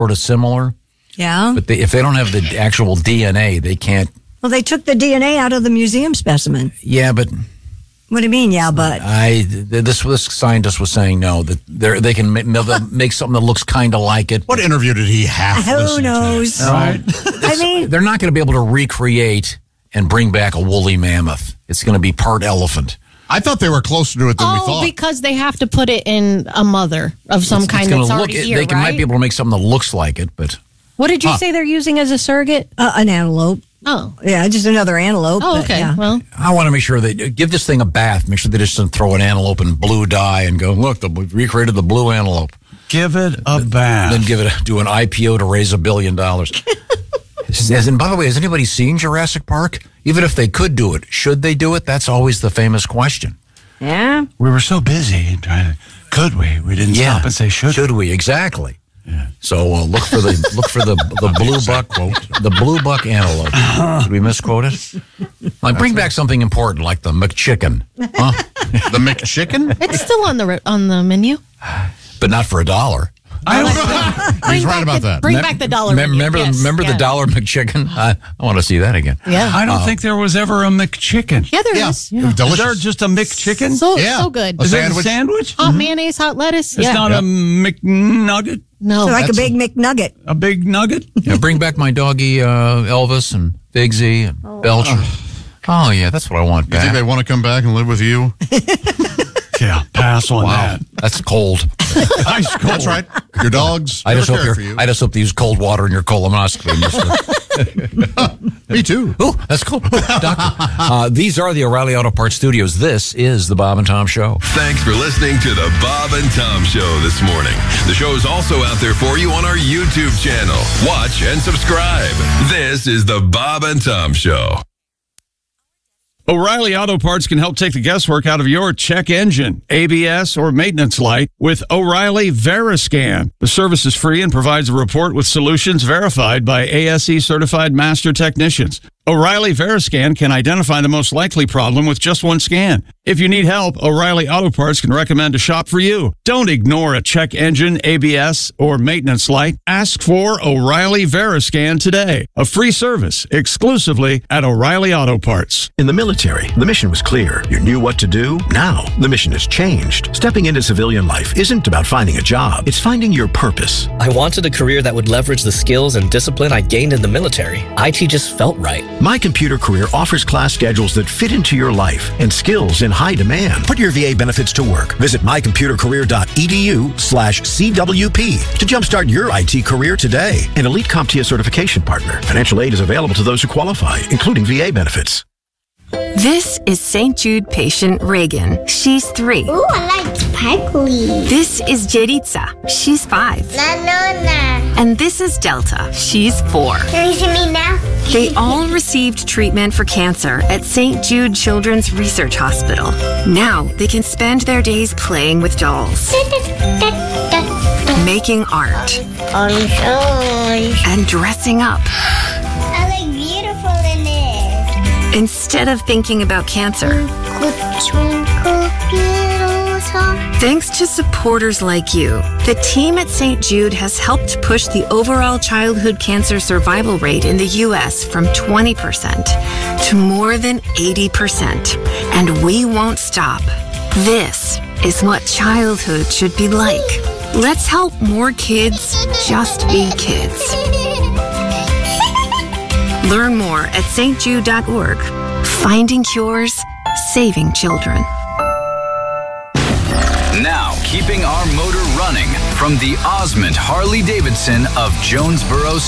sort of similar. Yeah. But if they don't have the actual DNA, they can't. Well, they took the DNA out of the museum specimen. Yeah, but. What do you mean, yeah, but? This scientist was saying no, that they can make something that looks kind of like it. What interview did he have? Who knows? Right? I mean, they're not going to be able to recreate and bring back a woolly mammoth. It's going to be part elephant. I thought they were closer to it than we thought. Because they have to put it in a mother of some kind that's already here, They might be able to make something that looks like it, but... What did you say they're using as a surrogate? An antelope. Oh. Yeah, just another antelope. Oh, okay. Yeah. Well, I want to make sure they give this thing a bath. Make sure they just don't throw an antelope in blue dye and go, look, we've recreated the blue antelope. Give it a bath. Then do an IPO to raise $1 billion. And by the way, has anybody seen Jurassic Park? Even if they could do it, should they do it? That's always the famous question. Yeah. We were so busy trying to. Could we? We didn't stop and say should. Should we? Exactly. Yeah. So look for the blue buck quote, the blue buck antelope. Did we misquote it? Like bring back something important like the McChicken. Huh? The McChicken? it's still on the menu, but not for $1. He's right about that. Bring back the dollar. Remember the dollar McChicken? I want to see that again. Yeah. I don't think there was ever a McChicken. Yeah, there is. Yeah. Is there just a McChicken? So good. Is it a sandwich? Hot mayonnaise, hot lettuce. It's not a McNugget? No. So like a big McNugget. A big nugget? Yeah, bring back my doggy Elvis and Bigsy and Belcher. Oh, yeah, that's what I want You back. think they want to come back and live with you? Yeah, pass on that. That's cold. Ice cold. That's right. Your dogs. I just I hope they use cold water in your colonoscopy, mister. Me too. Oh, that's cool. Doctor. These are the O'Reilly Auto Parts Studios. This is the Bob and Tom Show. Thanks for listening to the Bob and Tom Show this morning. The show is also out there for you on our YouTube channel. Watch and subscribe. This is the Bob and Tom Show. O'Reilly Auto Parts can help take the guesswork out of your check engine, ABS, or maintenance light with O'Reilly Veriscan. The service is free and provides a report with solutions verified by ASE certified master technicians. O'Reilly Veriscan can identify the most likely problem with just one scan. If you need help, O'Reilly Auto Parts can recommend a shop for you. Don't ignore a check engine, ABS, or maintenance light. Ask for O'Reilly Veriscan today. A free service exclusively at O'Reilly Auto Parts. In the military, the mission was clear. You knew what to do. Now, the mission has changed. Stepping into civilian life isn't about finding a job. It's finding your purpose. I wanted a career that would leverage the skills and discipline I gained in the military. IT just felt right. My Computer Career offers class schedules that fit into your life and skills in high demand. Put your VA benefits to work. Visit mycomputercareer.edu/CWP to jumpstart your IT career today. An Elite CompTIA certification partner. Financial aid is available to those who qualify, including VA benefits. This is St. Jude patient Reagan. She's 3. Ooh, I like sparkly. This is Jeritza. She's 5. Nana. And this is Delta. She's 4. Can you see me now? They all received treatment for cancer at St. Jude Children's Research Hospital. Now they can spend their days playing with dolls, making art, and dressing up. I look beautiful in this. Instead of thinking about cancer. Thanks to supporters like you, the team at St. Jude has helped push the overall childhood cancer survival rate in the U.S. from 20% to more than 80%. And we won't stop. This is what childhood should be like. Let's help more kids just be kids. Learn more at stjude.org. Finding cures, saving children. Now, keeping our motor running from the Osmond Harley-Davidson of Jonesboro,